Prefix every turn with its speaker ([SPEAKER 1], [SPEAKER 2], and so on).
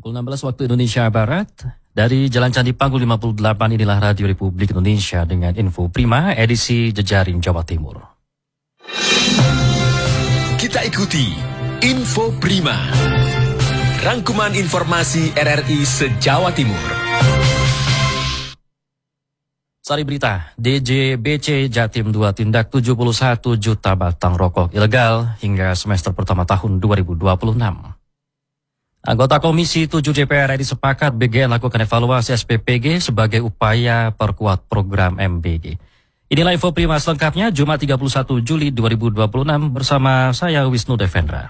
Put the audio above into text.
[SPEAKER 1] Pukul 16 waktu Indonesia Barat, dari Jalan Candi Panggul 58 inilah Radio Republik Indonesia dengan info prima edisi Jejaring Jawa Timur.
[SPEAKER 2] Kita ikuti Info Prima, rangkuman informasi RRI se-Jawa Timur.
[SPEAKER 1] Sari berita, DJBC Jatim 2 tindak 71 juta batang rokok ilegal hingga semester pertama tahun 2026. Anggota Komisi 7 DPR RI sepakat BGN lakukan evaluasi SPPG sebagai upaya perkuat program MBG. Inilah info prima selengkapnya Jumat 31 Juli 2026 bersama saya Wisnu Devendra.